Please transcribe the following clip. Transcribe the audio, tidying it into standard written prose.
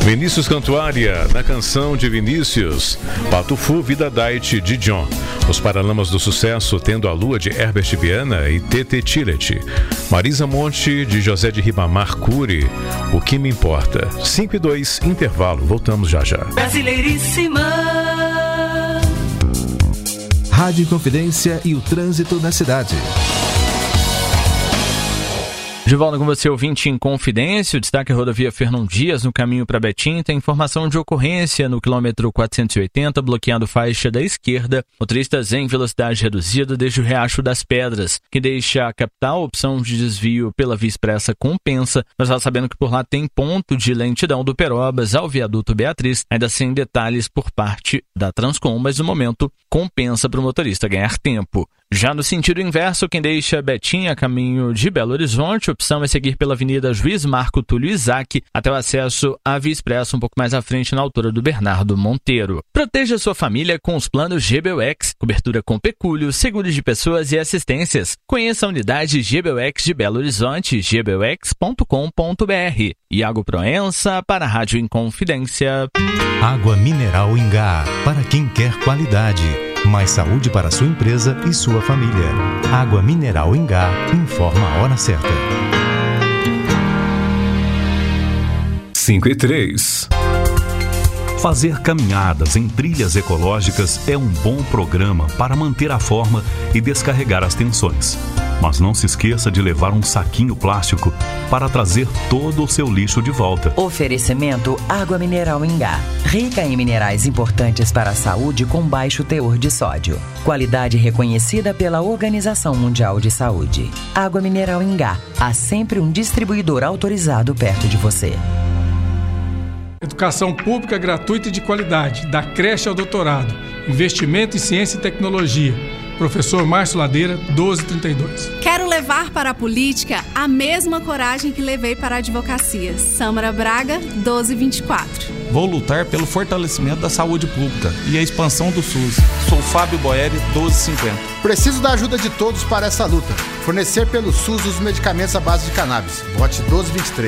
Vinícius Cantuária, na canção de Vinícius, Patufu, Vida Diet, de John. Os Paralamas do Sucesso, Tendo a Lua, de Herbert Viana e Tete Tilet. Marisa Monte, de José de Ribamar Cury, O Que Me Importa. 5:02, intervalo, voltamos já já. Brasileiríssima. Rádio Inconfidência e o trânsito na cidade. De volta com você, ouvinte Inconfidência. O destaque é a rodovia Fernão Dias, no caminho para Betim. Tem informação de ocorrência no quilômetro 480, bloqueado faixa da esquerda. Motoristas em velocidade reduzida desde o Riacho das Pedras, que deixa a capital. Opção de desvio pela Via Expressa compensa, mas já sabendo que por lá tem ponto de lentidão do Perobas ao viaduto Beatriz, ainda sem detalhes por parte da Transcom, mas no momento compensa para o motorista ganhar tempo. Já no sentido inverso, quem deixa Betim a caminho de Belo Horizonte, a opção é seguir pela Avenida Juiz Marco Túlio Isaac até o acesso à Via Expressa, um pouco mais à frente, na altura do Bernardo Monteiro. Proteja sua família com os planos GBUX, cobertura com pecúlio, seguros de pessoas e assistências. Conheça a unidade GBUX de Belo Horizonte, gbux.com.br. Iago Proença para a Rádio Inconfidência. Água mineral Ingá, para quem quer qualidade. Mais saúde para sua empresa e sua família. Água mineral Ingá, informa a hora certa. 5:03. Fazer caminhadas em trilhas ecológicas é um bom programa para manter a forma e descarregar as tensões. Mas não se esqueça de levar um saquinho plástico para trazer todo o seu lixo de volta. Oferecimento Água Mineral Ingá. Rica em minerais importantes para a saúde com baixo teor de sódio. Qualidade reconhecida pela Organização Mundial de Saúde. Água Mineral Ingá. Há sempre um distribuidor autorizado perto de você. Educação pública gratuita e de qualidade, da creche ao doutorado. Investimento em ciência e tecnologia. Professor Márcio Ladeira, 1232. Quero levar para a política a mesma coragem que levei para a advocacia. Sâmara Braga, 1224. Vou lutar pelo fortalecimento da saúde pública e a expansão do SUS. Sou Fábio Boeri, 1250. Preciso da ajuda de todos para essa luta. Fornecer pelo SUS os medicamentos à base de cannabis. Vote 1223.